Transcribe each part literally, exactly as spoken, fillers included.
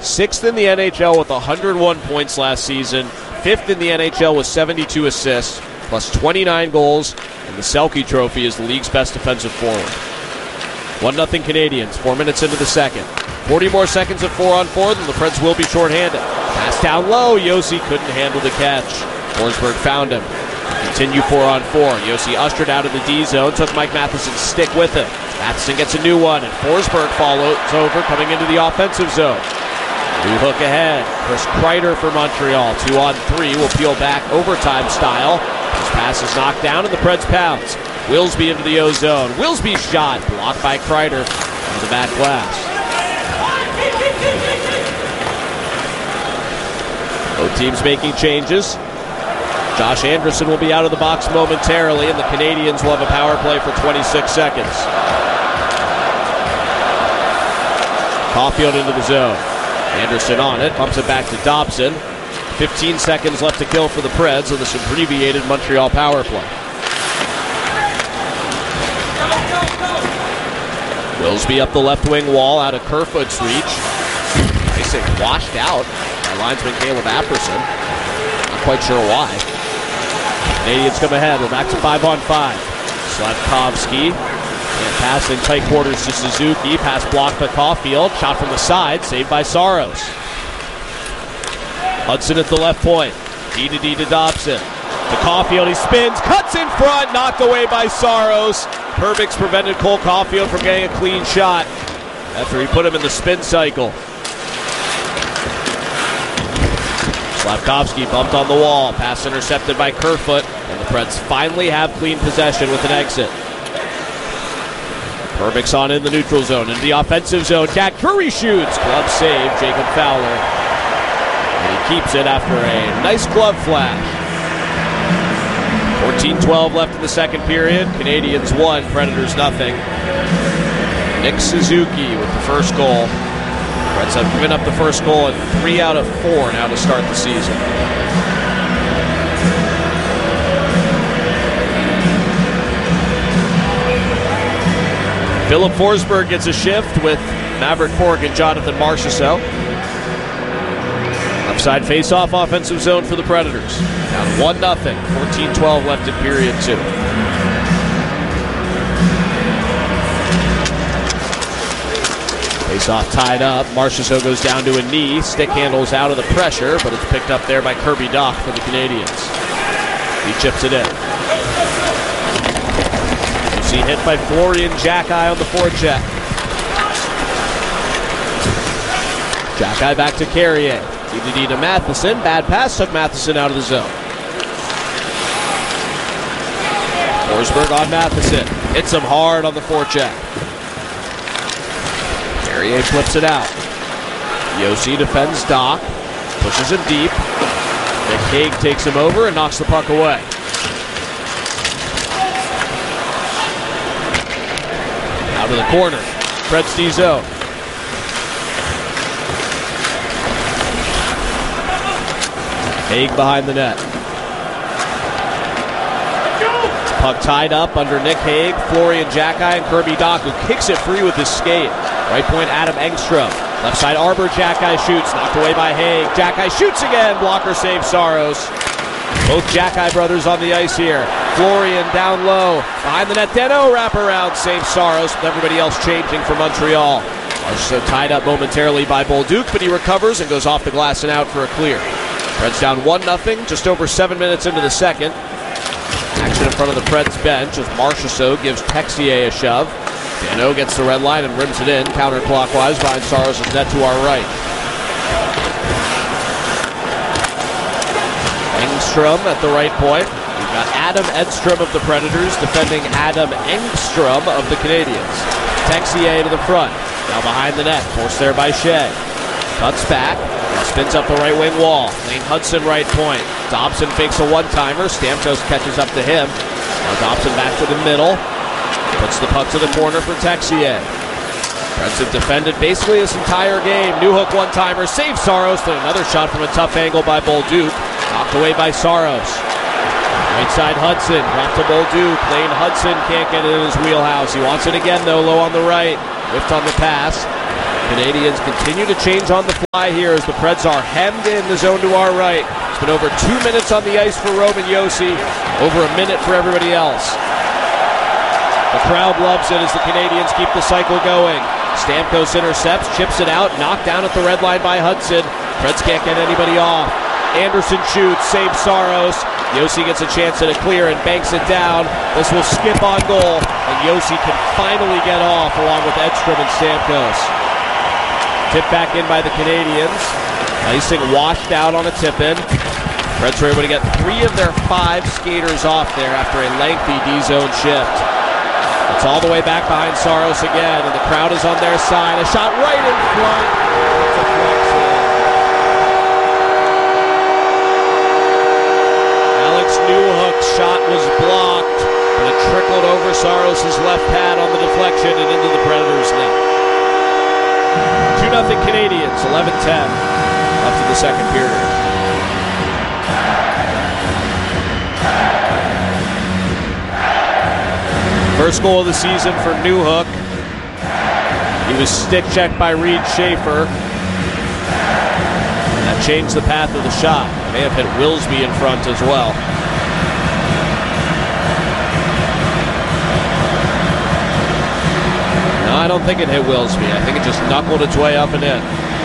Sixth in the N H L with one hundred one points last season. Fifth in the N H L with seventy-two assists, plus twenty-nine goals. And the Selke Trophy is the league's best defensive forward. one nothing Canadiens, four minutes into the second. forty more seconds of four on four, then the Preds will be shorthanded. Pass down low, Josi couldn't handle the catch. Forsberg found him. Continue four on four. Josi ushered out of the D zone, took Mike Matheson's stick with him. Matheson gets a new one, and Forsberg follows over, coming into the offensive zone. New hook ahead. Chris Kreider for Montreal. Two on three will peel back overtime style. His pass is knocked down, and the Preds pounce. Wilsby into the O zone. Wilsby's shot blocked by Kreider into the back glass. Both teams making changes. Josh Anderson will be out of the box momentarily, and the Canadiens will have a power play for twenty-six seconds. Caulfield into the zone. Anderson on it, pumps it back to Dobson. fifteen seconds left to kill for the Preds on this abbreviated Montreal power play. Wilsby up the left wing wall out of Kerfoot's reach. Nice and washed out by linesman Caleb Apperson. Not quite sure why. Canadiens come ahead. We're back to five on five. Slavkovsky can't pass in tight quarters to Suzuki. Pass blocked by Caulfield. Shot from the side. Saved by Saros. Hudson at the left point. D to D to Dobson. To Caulfield. He spins. Cuts in front. Knocked away by Saros. Perbix prevented Cole Caulfield from getting a clean shot after he put him in the spin cycle. Slavkovsky bumped on the wall. Pass intercepted by Kerfoot. And the Preds finally have clean possession with an exit. Perbix on in the neutral zone. Into the offensive zone. Jack Curry shoots. Glove save. Jacob Fowler. And he keeps it after a nice glove flash. fourteen twelve left in the second period. Canadiens one, Predators nothing. Nick Suzuki with the first goal. Preds have given up the first goal in three out of four now to start the season. Philip Forsberg gets a shift with Maverick Bourque and Jonathan Marchessault. Upside face-off offensive zone for the Predators. Down one nothing. fourteen twelve left in period two. Face-off tied up. Marchessault goes down to a knee. Stick handles out of the pressure, but it's picked up there by Kirby Dach for the Canadiens. He chips it in. You see hit by Florian Xhekaj on the forecheck. Xhekaj back to Carrier. D to D to Matheson. Bad pass took Matheson out of the zone. Forsberg on Matheson. Hits him hard on the forecheck. Carrier flips it out. Josi defends Dach. Pushes him deep. Nick Hague takes him over and knocks the puck away. Out of the corner. Preds D zone. Hague behind the net. Puck tied up under Nick Hague, Florian Xhekaj, and Kirby Dach, who kicks it free with his skate. Right point, Adam Engstrom. Left side, Arbor. Xhekaj shoots. Knocked away by Hague. Xhekaj shoots again. Blocker save Saros. Both Xhekaj brothers on the ice here. Florian down low. Behind the net, Deno wraparound. Save Saros, with everybody else changing for Montreal. Also tied up momentarily by Bolduc, but he recovers and goes off the glass and out for a clear. Preds down one nothing, just over seven minutes into the second. Action in front of the Preds bench as Marchessault gives Texier a shove. Dano gets the red line and rims it in, counterclockwise behind Saros' net to our right. Engstrom at the right point. We've got Adam Edstrom of the Predators defending Adam Engstrom of the Canadiens. Texier to the front, now behind the net, forced there by Shea. Cuts back. Spins up the right wing wall. Lane Hudson right point. Dobson fakes a one-timer. Stamkos catches up to him. Now Dobson back to the middle. Puts the puck to the corner for Texier. Preds have defended basically this entire game. New hook one-timer. Saves Saros. Then another shot from a tough angle by Bolduc. Knocked away by Saros. Right side Hudson. Dropped to Bolduc. Lane Hudson can't get it in his wheelhouse. He wants it again though, low on the right. Whiffed on the pass. Canadians continue to change on the fly here as the Preds are hemmed in the zone to our right. It's been over two minutes on the ice for Roman Josi, over a minute for everybody else. The crowd loves it as the Canadians keep the cycle going. Stamkos intercepts, chips it out, knocked down at the red line by Hudson. Preds can't get anybody off. Anderson shoots, saves Saros. Josi gets a chance at a clear and banks it down. This will skip on goal, and Josi can finally get off along with Edstrom and Stamkos. Tipped back in by the Canadians. Icing washed out on a tip-in. Preds were able to get three of their five skaters off there after a lengthy D-zone shift. It's all the way back behind Saros again, and the crowd is on their side. A shot right in front. It's a flex hit. Alex Newhook's shot was blocked, but it trickled over Saros' left pad on the deflection and into the Predators' net. two nothing Canadians, eleven ten left in the second period. First goal of the season for Newhook. He was stick-checked by Reed Schaefer. That changed the path of the shot. May have hit Wilsby in front as well. No, I don't think it hit Wilsby. I think it just knuckled its way up and in.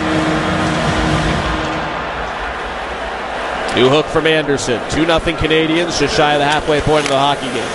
Newhook from Anderson. two nothing Canadians, just shy of the halfway point of the hockey game.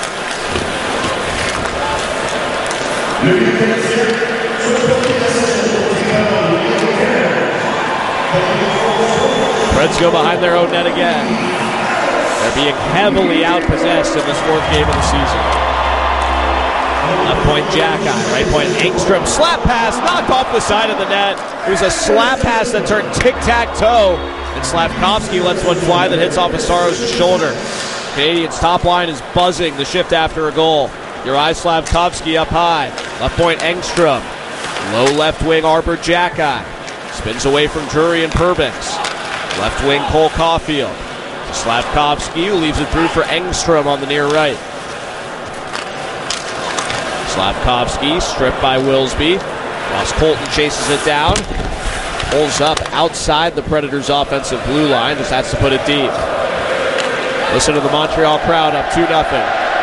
Preds go behind their own net again. They're being heavily outpossessed in this fourth game of the season. Left point Jackeye, right point Engstrom. Slap pass knocked off the side of the net. It was a slap pass that turned tic-tac-toe, and Slavkovsky lets one fly that hits off of Saros' shoulder. Canadians' top line is buzzing the shift after a goal. Juraj Slavkovsky up high. Left point Engstrom. Low left wing Arbor Jackeye. Spins away from Drury and Perbix. Left wing Cole Caulfield. Slavkovsky who leaves it through for Engstrom on the near right. Slavkovsky stripped by Wilsby. Ross Colton chases it down. Pulls up outside the Predators' offensive blue line. Just has to put it deep. Listen to the Montreal crowd up two nothing.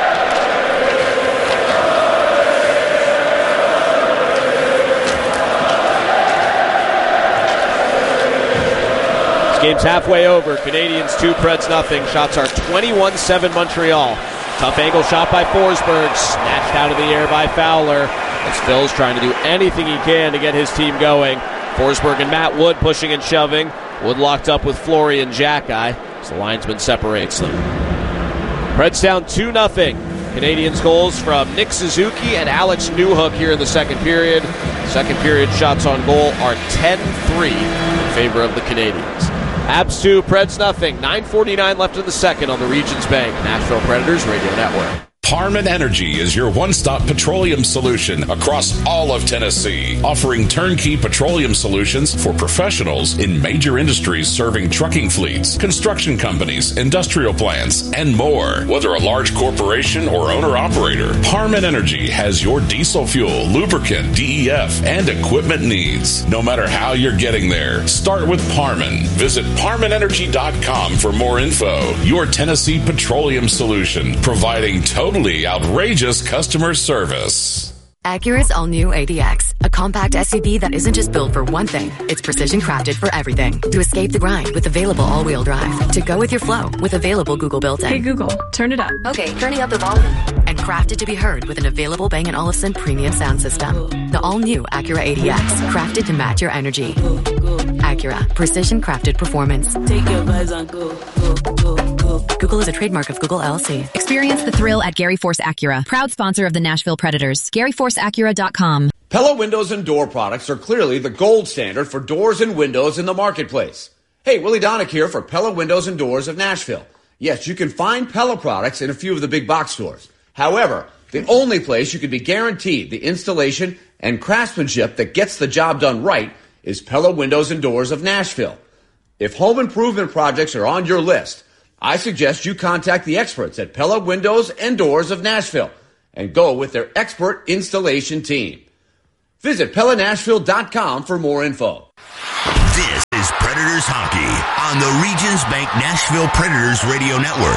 Game's halfway over. Canadians two, Preds nothing. Shots are twenty-one seven Montreal. Tough angle shot by Forsberg. Snatched out of the air by Fowler. As Phil's trying to do anything he can to get his team going. Forsberg and Matt Wood pushing and shoving. Wood locked up with Fleury and Jackeye as the linesman separates them. Preds down two nothing. Canadians goals from Nick Suzuki and Alex Newhook here in the second period. Second period shots on goal are ten three in favor of the Canadians. Abs two, Preds nothing. nine forty-nine left in the second on the Regions Bank Nashville Predators Radio Network. Parman Energy is your one-stop petroleum solution across all of Tennessee, offering turnkey petroleum solutions for professionals in major industries serving trucking fleets, construction companies, industrial plants, and more. Whether a large corporation or owner-operator, Parman Energy has your diesel fuel, lubricant, D E F, and equipment needs. No matter how you're getting there, start with Parman. Visit Parman Energy dot com for more info. Your Tennessee petroleum solution, providing total outrageous customer service. Acura's all-new A D X, a compact S U V that isn't just built for one thing, it's precision crafted for everything. To escape the grind with available all-wheel drive. To go with your flow with available Google built-in. Hey Google, turn it up. Okay, turning up the volume. And crafted to be heard with an available Bang and Olufsen premium sound system. The all-new Acura A D X, crafted to match your energy. Acura, precision crafted performance. Take your vibes on go, go, go, go. Google is a trademark of Google L L C. Experience the thrill at Gary Force Acura, proud sponsor of the Nashville Predators. Gary Force Acura dot com. Pella Windows and Door products are clearly the gold standard for doors and windows in the marketplace. Hey, Willie Donick here for Pella Windows and Doors of Nashville. Yes, you can find Pella products in a few of the big box stores. However, the only place you can be guaranteed the installation and craftsmanship that gets the job done right is Pella Windows and Doors of Nashville. If home improvement projects are on your list, I suggest you contact the experts at Pella Windows and Doors of Nashville and go with their expert installation team. Visit Pella Nashville dot com for more info. This is Predators Hockey on the Regions Bank Nashville Predators Radio Network.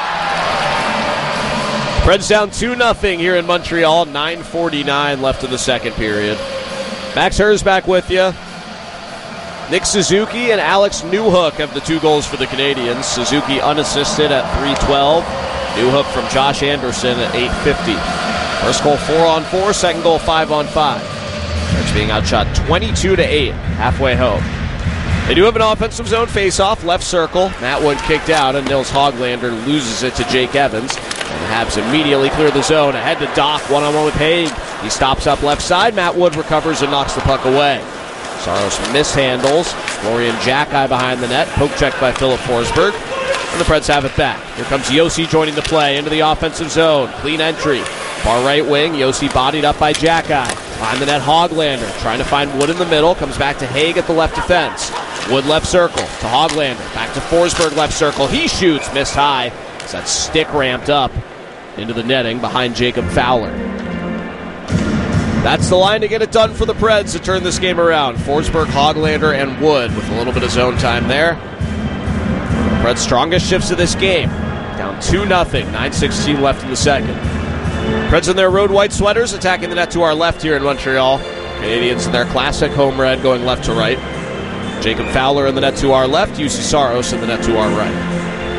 Preds down two nothing here in Montreal. nine forty-nine left in the second period. Max Hers back with you. Nick Suzuki and Alex Newhook have the two goals for the Canadiens. Suzuki unassisted at three twelve. Newhook from Josh Anderson at eight fifty. First goal four on four, second goal five on five. Preds being outshot twenty-two to eight, halfway home. They do have an offensive zone faceoff, left circle. Matt Wood kicked out, and Nils Hoglander loses it to Jake Evans. And the Habs immediately clear the zone. Ahead to Doc, one-on-one with Haig. He stops up left side. Matt Wood recovers and knocks the puck away. Saros mishandles. Florian Jacki behind the net. Poke check by Philip Forsberg. And the Preds have it back. Here comes Yossi joining the play into the offensive zone. Clean entry. Far right wing. Yossi bodied up by Jacki. Behind the net, Hoglander trying to find Wood in the middle. Comes back to Haig at the left defense. Wood left circle to Hoglander. Back to Forsberg left circle. He shoots. Missed high. As that stick ramped up into the netting behind Jacob Fowler. That's the line to get it done for the Preds to turn this game around. Forsberg, Hoglander, and Wood with a little bit of zone time there. Preds' strongest shifts of this game. Down two nothing. nine sixteen left in the second. Preds in their road white sweaters attacking the net to our left here in Montreal. Canadians in their classic home red going left to right. Jacob Fowler in the net to our left. U C Saros in the net to our right.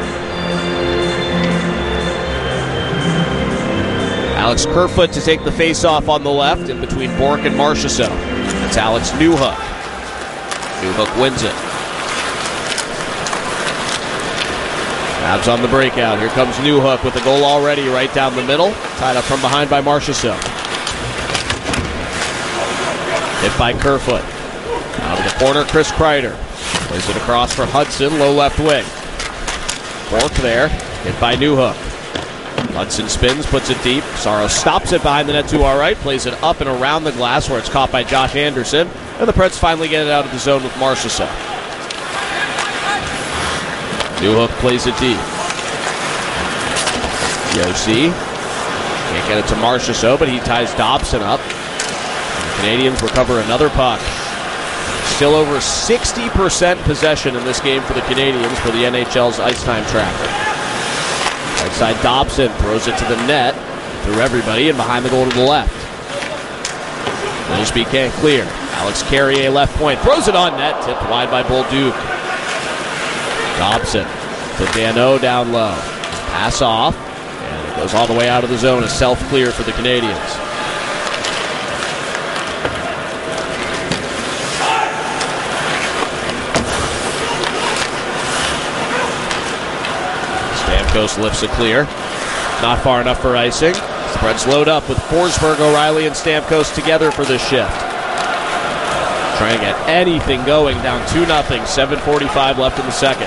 Alex Kerfoot to take the face-off on the left in between Bourque and Marchessault. That's Alex Newhook. Newhook wins it. Habs on the breakout. Here comes Newhook with a goal already right down the middle. Tied up from behind by Marchessault. Hit by Kerfoot. Out of the corner, Chris Kreider. Plays it across for Hudson, low left wing. Bourque there. Hit by Newhook. Hudson spins, puts it deep. Saros stops it behind the net to our right, plays it up and around the glass where it's caught by Josh Anderson. And the Preds finally get it out of the zone with Marchessault. Newhook plays it deep. Yossi can't get it to Marchessault, but he ties Dobson up. And the Canadians recover another puck. Still over sixty percent possession in this game for the Canadians for the N H L's Ice Time Tracker. Outside Dobson throws it to the net, through everybody, and behind the goal to the left. Millsby can't clear. Alex Carrier left point, throws it on net, tipped wide by Bolduc. Dobson to Dano down low. Pass off, and it goes all the way out of the zone. A self-clear for the Canadians. Stamkos lifts it clear. Not far enough for icing. Spreads load up with Forsberg, O'Reilly, and Stamkos together for this shift. Trying to get anything going, down two nothing. seven forty-five left in the second.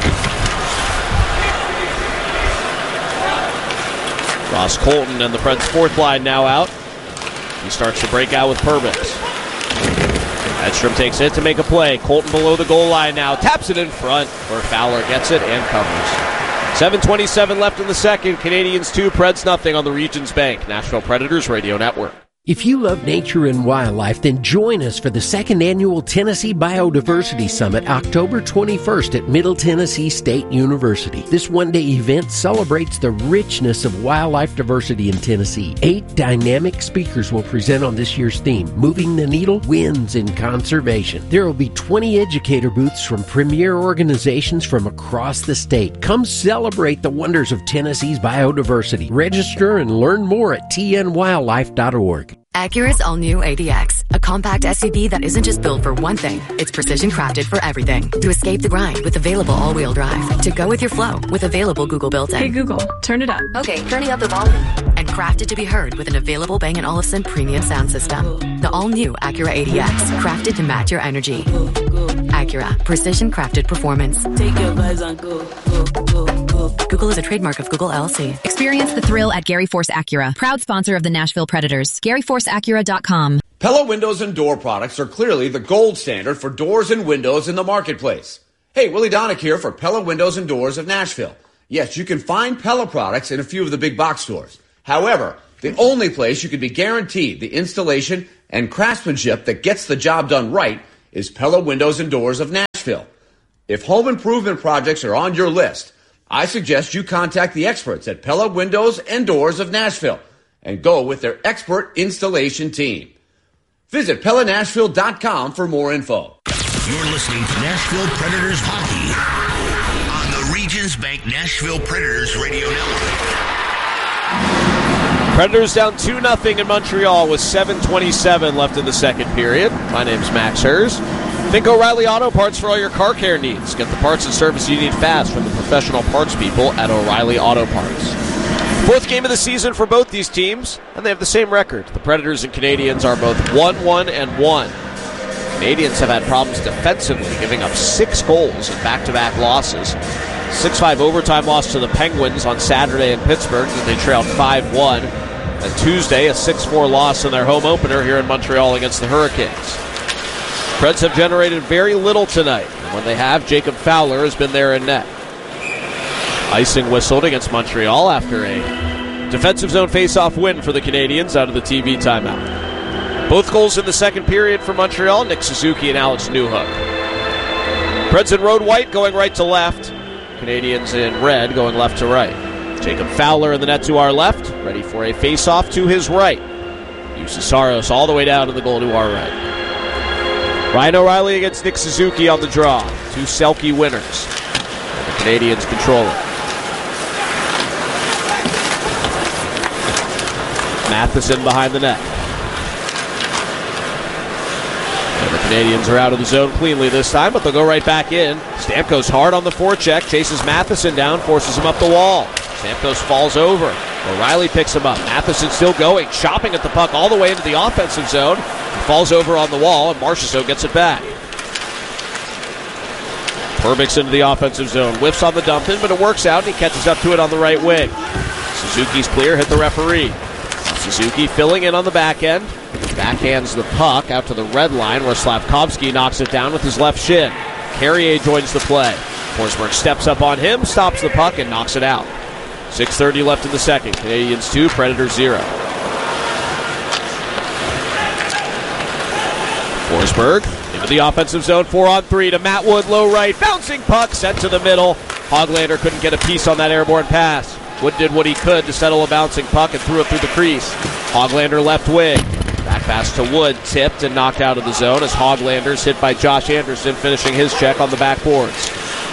Ross Colton and the Preds' fourth line now out. He starts to break out with Perbix. Edstrom takes it to make a play. Colton below the goal line now. Taps it in front where Fowler gets it and covers. seven twenty-seven left in the second. Canadians two, Preds nothing on the Regions Bank Nashville Predators Radio Network. If you love nature and wildlife, then join us for the second annual Tennessee Biodiversity Summit, October twenty-first at Middle Tennessee State University. This one-day event celebrates the richness of wildlife diversity in Tennessee. Eight dynamic speakers will present on this year's theme, Moving the Needle, Wins in Conservation. There will be twenty educator booths from premier organizations from across the state. Come celebrate the wonders of Tennessee's biodiversity. Register and learn more at t n wildlife dot org. Acura's all-new A D X, a compact S U V that isn't just built for one thing, it's precision crafted for everything. To escape the grind with available all-wheel drive. To go with your flow with available Google built-in. Hey Google, turn it up. Okay, turning up the volume. And crafted to be heard with an available Bang and Olufsen premium sound system. The all-new Acura A D X, crafted to match your energy. Acura, precision crafted performance. Take your vibes and go, go, go, go. Google is a trademark of Google L L C. Experience the thrill at Gary Force Acura, proud sponsor of the Nashville Predators. Gary Force Acura dot com. Pella Windows and Door products are clearly the gold standard for doors and windows in the marketplace. Hey, Willie Donick here for Pella Windows and Doors of Nashville. Yes, you can find Pella products in a few of the big box stores. However, The only place you can be guaranteed the installation and craftsmanship that gets the job done right is Pella Windows and Doors of Nashville. If home improvement projects are on your list, I suggest you contact the experts at Pella Windows and Doors of Nashville and go with their expert installation team. Visit Pella Nashville dot com for more info. You're listening to Nashville Predators Hockey on the Regions Bank Nashville Predators Radio Network. Predators down two nothing in Montreal with seven twenty-seven left in the second period. My name's Max Hers. Think O'Reilly Auto Parts for all your car care needs. Get the parts and service you need fast from the professional parts people at O'Reilly Auto Parts. Fourth game of the season for both these teams, and they have the same record. The Predators and Canadiens are both one one and one. Canadiens have had problems defensively, giving up six goals in back-to-back losses. six five overtime loss to the Penguins on Saturday in Pittsburgh that they trailed five one. And Tuesday, a six four loss in their home opener here in Montreal against the Hurricanes. Preds have generated very little tonight, and when they have, Jacob Fowler has been there in net. Icing whistled against Montreal after a defensive zone face-off win for the Canadiens out of the T V timeout. Both goals in the second period for Montreal, Nick Suzuki and Alex Newhook. Preds in road white going right to left. Canadiens in red going left to right. Jacob Fowler in the net to our left, ready for a face-off to his right. Juuse Saros all the way down to the goal to our right. Ryan O'Reilly against Nick Suzuki on the draw. Two Selke winners. And the Canadiens control it. Matheson behind the net. And the Canadiens are out of the zone cleanly this time, but they'll go right back in. Stamkos hard on the forecheck, chases Matheson down, forces him up the wall. Stamkos falls over. O'Reilly picks him up. Matheson still going, chopping at the puck all the way into the offensive zone. He falls over on the wall, and Marchessault gets it back. Perbix into the offensive zone. Whiffs on the dump in, but it works out, and he catches up to it on the right wing. Suzuki's clear, hit the referee. Suzuki filling in on the back end. Backhands the puck out to the red line, where Slavkovsky knocks it down with his left shin. Carrier joins the play. Forsberg steps up on him, stops the puck, and knocks it out. six thirty left in the second. Canadiens two, Predators zero. Forsberg into the offensive zone, four on three to Matt Wood, low right, bouncing puck sent to the middle. Hoglander couldn't get a piece on that airborne pass. Wood did what he could to settle a bouncing puck and threw it through the crease. Hoglander left wing. Back pass to Wood, tipped and knocked out of the zone as Hoglander's hit by Josh Anderson, finishing his check on the backboards.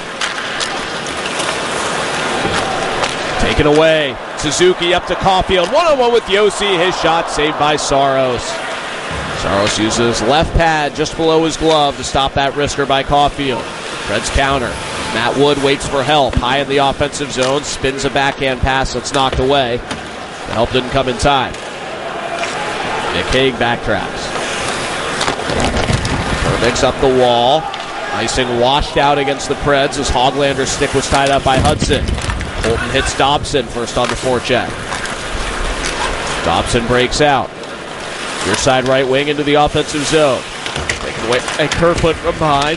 Taken away. Suzuki up to Caulfield. One-on-one with Yossi. His shot saved by Saros. Saros uses left pad just below his glove to stop that wrister by Caulfield. Preds counter. Matt Wood waits for help. High in the offensive zone. Spins a backhand pass that's knocked away. The help didn't come in time. Nick Hague backtracks. Perbix up the wall. Icing washed out against the Preds as Hoglander's stick was tied up by Hudson. Colton hits Dobson first on the forecheck. Dobson breaks out. Your side right wing into the offensive zone. Taken away by Kerfoot from behind.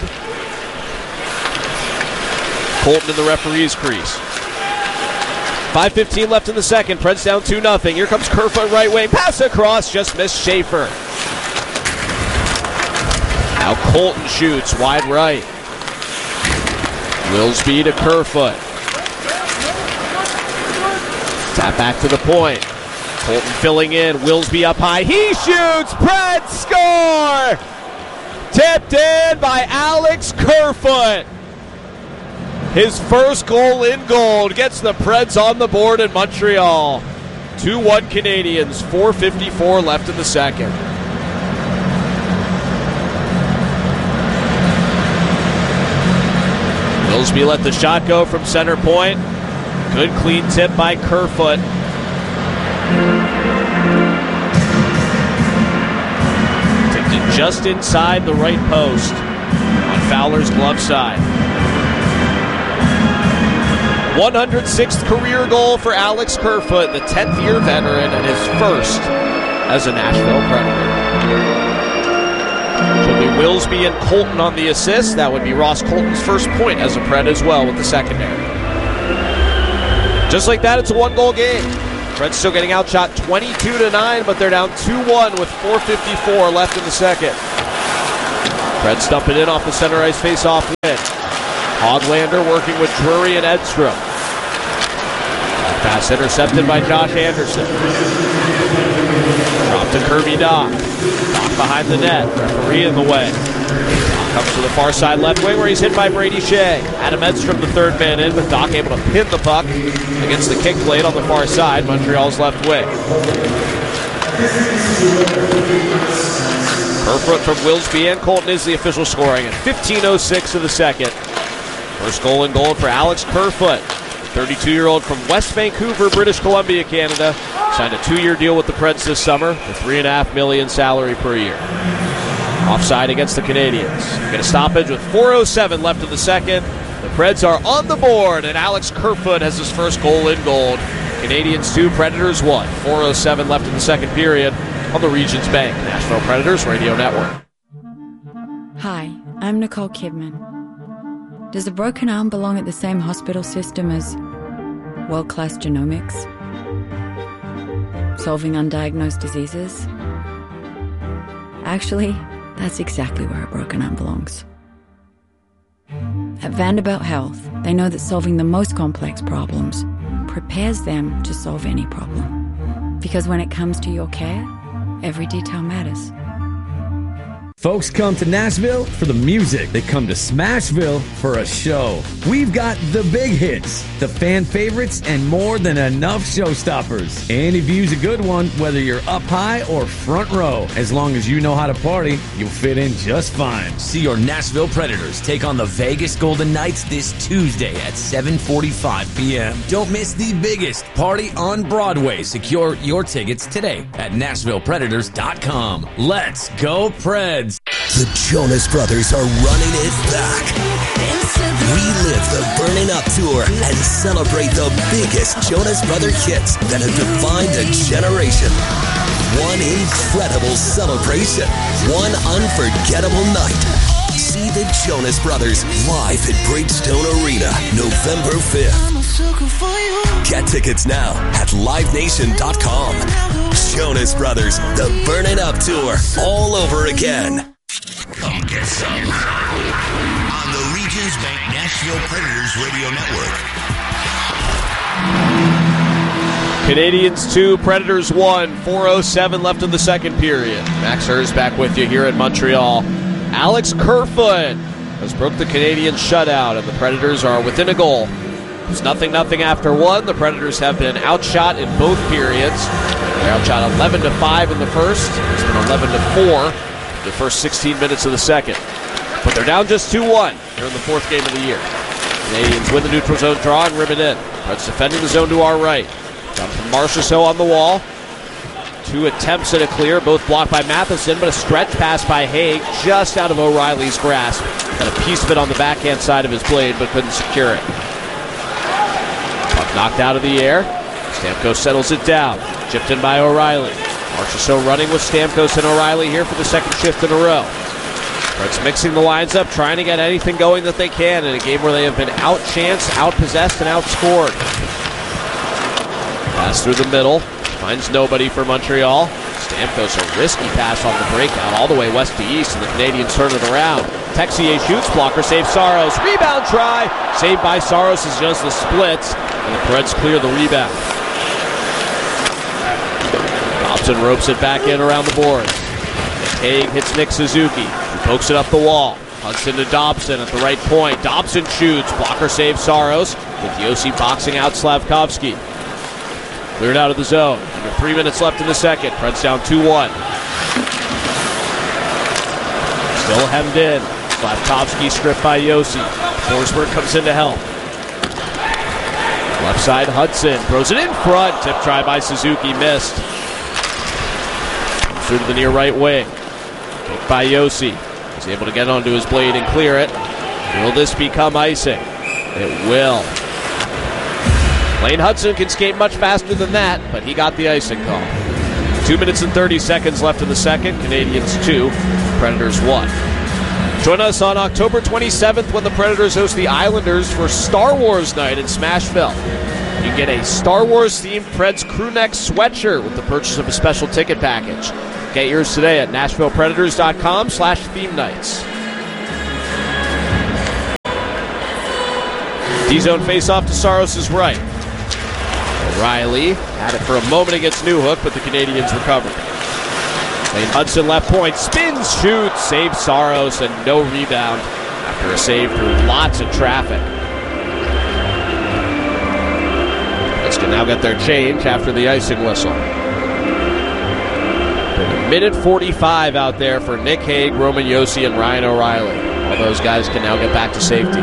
Colton in the referee's crease. five fifteen left in the second. Preds down two nothing. Here comes Kerfoot right wing. Pass across. Just missed Schaefer. Now Colton shoots wide right. Wilsby to Kerfoot. Tap back to the point. Colton filling in. Wilsby up high. He shoots. Preds score! Tipped in by Alex Kerfoot. His first goal in gold gets the Preds on the board in Montreal. two one Canadiens. four fifty-four left in the second. Wilsby let the shot go from center point. Good clean tip by Kerfoot. Tipped it just inside the right post on Fowler's glove side. one hundred sixth career goal for Alex Kerfoot, the tenth year veteran, and his first as a Nashville Predator. Should be Wilsby and Colton on the assist. That would be Ross Colton's first point as a Pred as well with the secondary. Just like that, it's a one-goal game. Preds still getting outshot twenty-two to nine, but they're down two one with four fifty-four left in the second. Preds dumping in off the center ice face-off win. Hoglander working with Drury and Edstrom. Pass intercepted by Josh Anderson. Dropped to Kirby Doc. Doc behind the net. Referee in the way. Doc comes to the far side left wing where he's hit by Brady Shea. Adam Edstrom, the third man in, but Doc able to pin the puck against the kick plate on the far side, Montreal's left wing. Kerfoot from Wilsby and Colton is the official scoring at fifteen oh six of the second. First goal and goal for Alex Kerfoot. thirty-two-year-old from West Vancouver, British Columbia, Canada. Signed a two-year deal with the Preds this summer for three and a half million salary per year. Offside against the Canadiens. Get a stoppage with four oh seven left in the second. The Preds are on the board, and Alex Kerfoot has his first goal in gold. Canadiens two, Predators one. four oh seven left in the second period on the Regions Bank Nashville Predators Radio Network. Hi, I'm Nicole Kidman. Does a broken arm belong at the same hospital system as world-class genomics? Solving undiagnosed diseases? Actually, that's exactly where a broken arm belongs. At Vanderbilt Health, they know that solving the most complex problems prepares them to solve any problem. Because when it comes to your care, every detail matters. Folks come to Nashville for the music. They come to Smashville for a show. We've got the big hits, the fan favorites, and more than enough showstoppers. Any view's a good one, whether you're up high or front row. As long as you know how to party, you'll fit in just fine. See your Nashville Predators take on the Vegas Golden Knights this Tuesday at seven forty-five p.m. Don't miss the biggest party on Broadway. Secure your tickets today at Nashville Predators dot com. Let's go Preds! The Jonas Brothers are running it back. Relive the Burning Up Tour and celebrate the biggest Jonas Brother hits that have defined a generation. One incredible celebration. One unforgettable night. See the Jonas Brothers live at Bridgestone Arena, November fifth. Get tickets now at live nation dot com. Jonas Brothers, the Burning Up Tour, all over again. Come get some on the Regions Bank Nashville Predators Radio Network. Canadiens two, Predators one. four oh seven left in the second period. Max Hers back with you here in Montreal. Alex Kerfoot has broke the Canadiens shutout, and the Predators are within a goal. It's nothing nothing after one. The Predators have been outshot in both periods. They're outshot eleven to five in the first. It's been eleven to four the first sixteen minutes of the second. But they're down just two one here in the fourth game of the year. Canadiens win the neutral zone draw and rib it in. Preds defending the zone to our right. Down from Marchessault on the wall. Two attempts at a clear, both blocked by Matheson, but a stretch pass by Haig just out of O'Reilly's grasp. Got a piece of it on the backhand side of his blade, but couldn't secure it. Puck knocked out of the air. Stamkos settles it down. Chipped in by O'Reilly. Marchessault running with Stamkos and O'Reilly here for the second shift in a row. Preds mixing the lines up, trying to get anything going that they can in a game where they have been outchanced, outpossessed, and outscored. Pass through the middle. Finds nobody for Montreal. Stamkos, a risky pass on the breakout all the way west to east, and the Canadiens turn it around. Texier shoots, blocker saves Saros. Rebound try, saved by Saros as he does the splits, and the Preds clear the rebound. Dobson ropes it back in around the boards. Haig hits Nick Suzuki. He pokes it up the wall. Hudson to Dobson at the right point. Dobson shoots, blocker saves Saros, with Yossi boxing out Slavkovsky. Cleared out of the zone. Under three minutes left in the second. Preds down two one. Still hemmed in. Slavkovsky stripped by Yossi. Forsberg comes in to help. Left side, Hudson throws it in front. Tip try by Suzuki, missed. Through to the near right wing. Kick by Yossi. He's able to get onto his blade and clear it. Will this become icing? It will. Lane Hudson can skate much faster than that, but he got the icing call. Two minutes and thirty seconds left in the second. Canadiens two, Predators one. Join us on October twenty-seventh when the Predators host the Islanders for Star Wars Night in Smashville. You get a Star Wars-themed Preds crewneck sweatshirt with the purchase of a special ticket package. Get yours today at Nashville Predators dot com slash theme nights. D-zone face-off to Saros' right. O'Reilly had it for a moment against Newhook, but the Canadians recovered. Lane Hudson left point, spins, shoots, saves Saros, and no rebound after a save through lots of traffic. Let's now get their change after the icing whistle. Been a minute forty-five out there for Nick Hague, Roman Josi, and Ryan O'Reilly. All those guys can now get back to safety.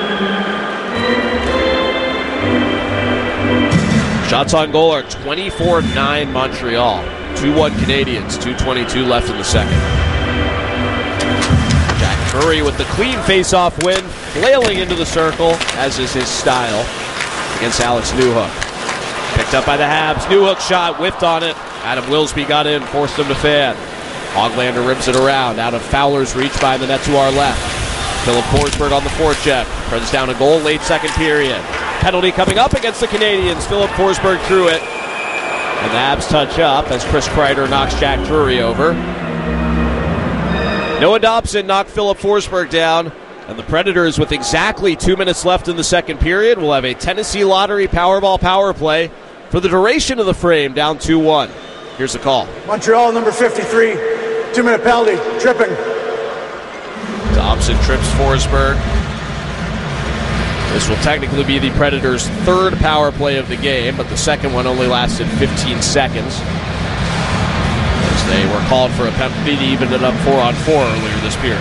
Shots on goal are twenty-four nine Montreal. two one Canadians, two twenty-two left in the second. Jack Murray with the clean face-off win, flailing into the circle, as is his style, against Alex Newhook. Picked up by the Habs. Newhook shot, whiffed on it. Adam Wilsby got in, forced him to fan. Hoglander rims it around, out of Fowler's reach by the net to our left. Philip Forsberg on the forecheck. Preds down a goal late second period. Penalty coming up against the Canadians. Philip Forsberg threw it. And the Habs touch up as Chris Kreider knocks Jack Drury over. Noah Dobson knocked Philip Forsberg down. And the Predators, with exactly two minutes left in the second period, will have a Tennessee Lottery Powerball power play for the duration of the frame, down two one. Here's the call. Montreal, number fifty-three, two-minute penalty, tripping. Dobson trips Forsberg. This will technically be the Predators' third power play of the game, but the second one only lasted fifteen seconds, as they were called for a penalty to even it up four on four earlier this period.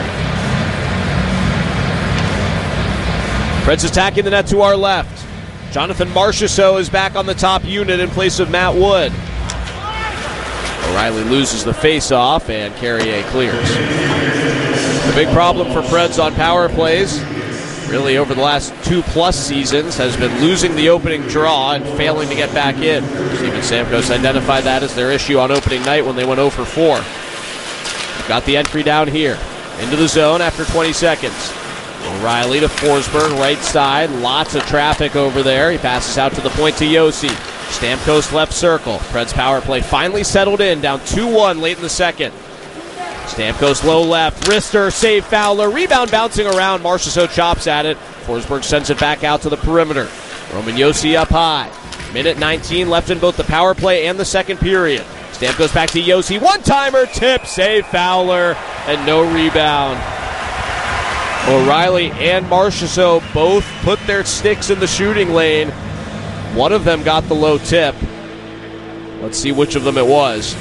Preds attacking the net to our left. Jonathan Marchessault is back on the top unit in place of Matt Wood. O'Reilly loses the face-off, and Carrier clears. The big problem for Preds on power plays, really over the last two-plus seasons, has been losing the opening draw and failing to get back in. Steven Stamkos identified that as their issue on opening night when they went oh for four. Got the entry down here. Into the zone after twenty seconds. O'Reilly to Forsberg, right side. Lots of traffic over there. He passes out to the point to Josi. Stamkos left circle. Preds power play finally settled in, down two one late in the second. Stamkos low left. Wrister, save Fowler. Rebound bouncing around. Marchessault chops at it. Forsberg sends it back out to the perimeter. Roman Josi up high. Minute nineteen left in both the power play and the second period. Stamkos back to Josi. One-timer, tip, save Fowler, and no rebound. O'Reilly and Marchessault both put their sticks in the shooting lane. One of them got the low tip. Let's see which of them it was.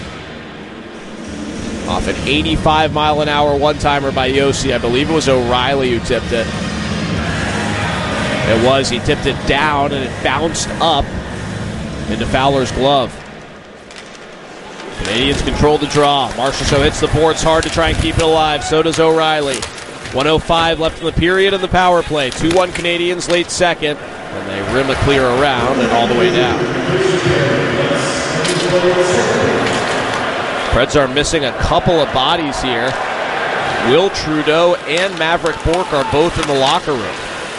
Off an eighty-five mile an hour one-timer by Josi. I believe it was O'Reilly who tipped it. It was. He tipped it down, and it bounced up into Fowler's glove. Canadians control the draw. Marchessault hits the boards hard to try and keep it alive. So does O'Reilly. one oh five left in the period in the power play. two one Canadians late second. And they rim a clear around and all the way down. Preds are missing a couple of bodies here. Will Trudeau and Maverick Bourque are both in the locker room.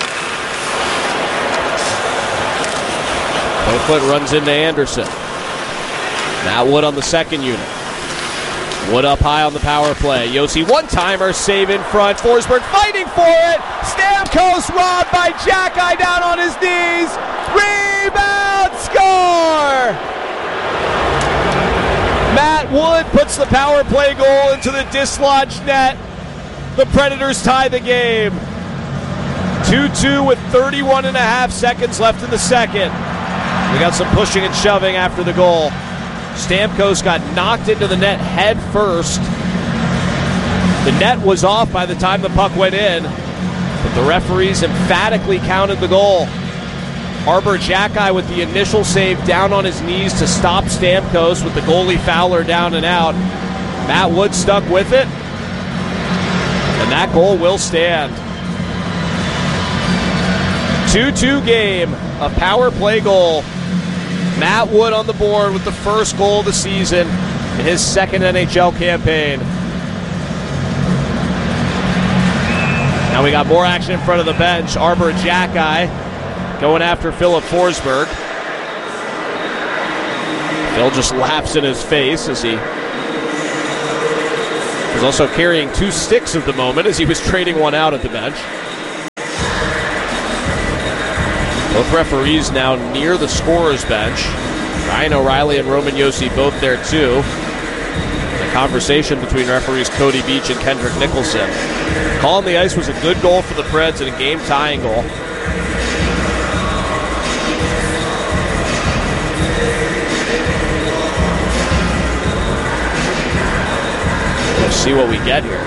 Copeland runs into Anderson. Matt Wood on the second unit. Wood up high on the power play. Josi one-timer, save in front. Forsberg fighting for it. Stamkos robbed by Xhekaj down on his knees. Rebound, score! Matt Wood puts the power play goal into the dislodged net. The Predators tie the game. two two with thirty-one and a half seconds left in the second. We got some pushing and shoving after the goal. Stamkos got knocked into the net head first. The net was off by the time the puck went in, but the referees emphatically counted the goal. Arber Xhekaj with the initial save down on his knees to stop Stamkos with the goalie Fowler down and out. Matt Wood stuck with it, and that goal will stand. two two game, a power play goal. Matt Wood on the board with the first goal of the season in his second N H L campaign. Now we got more action in front of the bench. Arber Xhekaj going after Philip Forsberg. Phil just laughs in his face as he was also carrying two sticks at the moment as he was trading one out at the bench. Both referees now near the scorer's bench. Ryan O'Reilly and Roman Josi both there too. The conversation between referees Cody Beach and Kendrick Nicholson. Call on the ice was a good goal for the Preds and a game-tying goal. We'll see what we get here.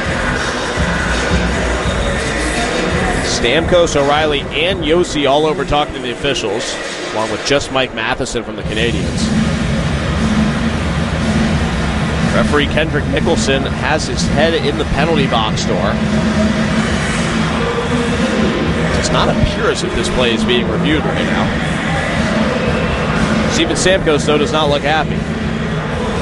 Stamkos, O'Reilly, and Josi all over talking to the officials, along with just Mike Matheson from the Canadiens. Referee Kendrick Nicholson has his head in the penalty box door. It does not appear as if this play is being reviewed right now. Steven Stamkos, though, does not look happy.